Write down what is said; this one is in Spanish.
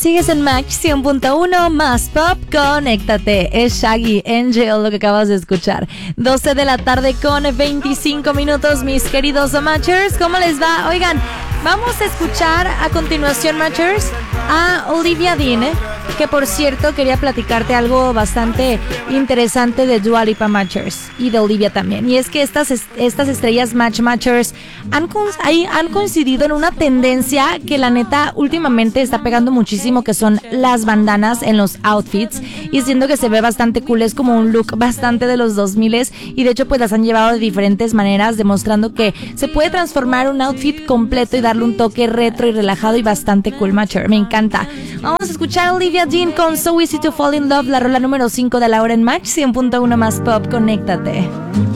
Sigues en Match 100.1 más pop, conéctate. Es Shaggy Angel lo que acabas de escuchar. 12 de la tarde con 25 minutos, mis queridos Matchers. ¿Cómo les va? Oigan, vamos a escuchar a continuación, Matchers, a Olivia Dean, que por cierto quería platicarte algo bastante interesante de Dua Lipa, Matchers, y de Olivia también. Y es que estas estrellas Matchers han coincidido en una tendencia que la neta últimamente está pegando muchísimo, que son las bandanas en los outfits, y siento que se ve bastante cool. Es como un look bastante de los 2000s, y de hecho pues las han llevado de diferentes maneras, demostrando que se puede transformar un outfit completo y darle un toque retro y relajado y bastante cool, Matcher. Me encanta. Vamos a escuchar a Olivia Dean con So Easy to Fall in Love, la rola número 5 de la hora en Match 100.1 más pop. Conéctate.